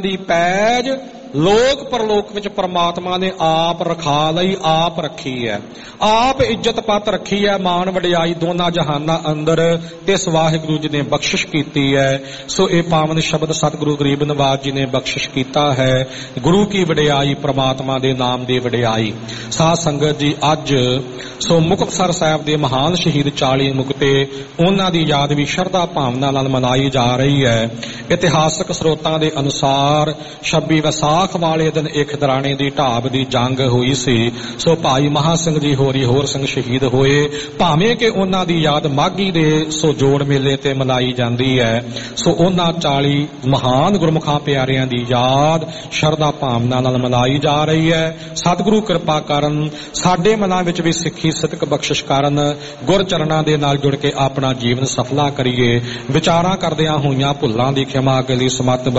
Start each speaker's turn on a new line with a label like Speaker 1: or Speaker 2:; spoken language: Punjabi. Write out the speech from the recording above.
Speaker 1: ਦੀ ਪੈਜ ਲੋਕ ਪਰਲੋਕ ਵਿੱਚ ਪਰਮਾਤਮਾ ਨੇ ਆਪ ਰਖਾ ਲਈ, ਆਪ ਰੱਖੀ ਹੈ, ਆਪ ਇੱਜ਼ਤ ਪੱਤ ਰੱਖੀ ਹੈ, ਮਾਣ ਵਡਿਆਈ ਦੋਨਾਂ ਜਹਾਨਾਂ ਅੰਦਰ ਤੇ ਵਾਹਿਗੁਰੂ ਜੀ ਨੇ ਬਖਸ਼ਿਸ਼ ਕੀਤੀ ਹੈ। ਸੋ ਇਹ ਪਾਵਨ ਸ਼ਬਦ ਸਤਿਗੁਰੂ ਗਰੀਬ ਨਵਾਜ ਜੀ ਨੇ ਬਖਸ਼ਿਸ਼ ਕੀਤਾ ਹੈ। ਗੁਰੂ ਕੀ ਵਡਿਆਈ, ਪ੍ਰਮਾਤਮਾ ਦੇ ਨਾਮ ਦੀ ਵਡਿਆਈ। ਸਾਧ ਸੰਗਤ ਜੀ, ਅੱਜ ਸੋ ਮੁਕਤਸਰ ਸਾਹਿਬ ਦੇ ਮਹਾਨ ਸ਼ਹੀਦ 40 ਮੁਕਤੇ, ਉਹਨਾਂ ਦੀ ਯਾਦ ਵੀ ਸ਼ਰਧਾ ਭਾਵਨਾ ਨਾਲ ਮਨਾਈ ਜਾ ਰਹੀ ਹੈ। ਇਤਿਹਾਸਕ ਸਰੋਤਾਂ ਦੇ ਅਨੁਸਾਰ 26 ਵਿਸਾਖ ਵਾਲੇ ਦਿਨ ਇਹ ਖਿਦਰਾਣੇ ਦੀ ਢਾਬ ਦੀ ਜੰਗ ਹੋਈ ਸੀ। ਸੋ ਭਾਈ ਮਹਾ ਸਿੰਘ ਜੀ ਹੋਰ ਸਿੰਘ ਸ਼ਹੀਦ ਹੋਏ। ਭਾਵੇਂ ਕਿ ਉਹਨਾਂ ਦੀ ਯਾਦ ਮਾਘੀ ਦੇ ਸੋ ਜੋੜ ਮੇਲੇ ਤੇ ਮਨਾਈ ਜਾਂਦੀ ਹੈ। ਸੋ ਉਹਨਾਂ 40 ਮਹਾਨ ਗੁਰਮੁਖਾਂ ਪਿਆਰਿਆਂ ਦੀ ਯਾਦ ਸ਼ਰਧਾ ਭਾਵਨਾ ਨਾਲ ਮਨਾਈ ਜਾ ਰਹੀ ਹੈ। ਸਤਿਗੁਰੂ ਕਿਰਪਾ ਕਰਨ, ਸਾਡੇ ਮਨਾਂ ਵਿੱਚ ਵੀ ਸਿੱਖੀ ਸਿਦਕ ਬਖਸ਼ਿਸ਼ ਕਰਨ, ਗੁਰ ਚਰਨਾਂ ਦੇ ਨਾਲ ਜੁੜ ਕੇ ਆਪਣਾ ਜੀਵਨ ਸਫਲਾ ਕਰੀਏ। ਵਿਚਾਰਾਂ ਕਰਦਿਆਂ ਹੋਈਆਂ ਭੁੱਲਾਂ ਦੀ ਖਿਮਾ ਕੇ ਲਈ ਸਮਤ